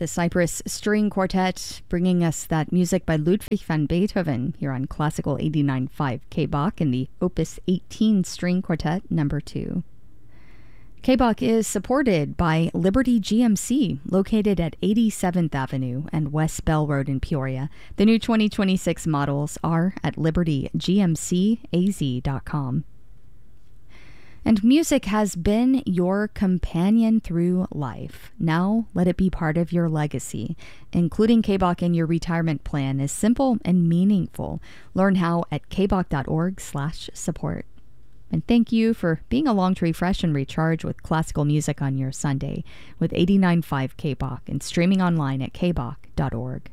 The Cypress String Quartet, bringing us that music by Ludwig van Beethoven here on Classical 89.5 K-Bach in the Opus 18 String Quartet number 2. K-Bach is supported by Liberty GMC, located at 87th Avenue and West Bell Road in Peoria. The new 2026 models are at libertygmcaz.com. And music has been your companion through life. Now let it be part of your legacy. Including K-Bach in your retirement plan is simple and meaningful. Learn how at kbach.org/support. And thank you for being along to refresh and recharge with classical music on your Sunday with 89.5 K-Bach and streaming online at kbach.org.